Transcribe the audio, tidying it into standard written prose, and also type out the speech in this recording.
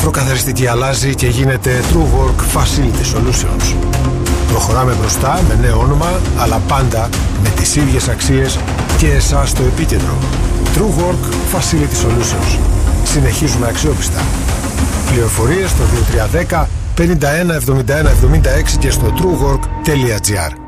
ηλεκτροκαθαριστική αλλάζει και γίνεται TrueWork Facility Solutions. Προχωράμε μπροστά με νέο όνομα, αλλά πάντα με τις ίδιες αξίες και εσάς στο επίκεντρο. TrueWork Facility Solutions. Συνεχίζουμε αξιόπιστα. Πληροφορίες στο 2310 51 71 76 και στο truework.gr.